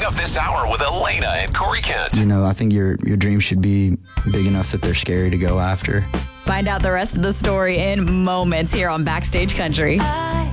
Coming up this hour with Elena and Corey Kent. You know, I think your dreams should be big enough that they're scary to go after. Find out the rest of the story in moments here on Backstage Country. I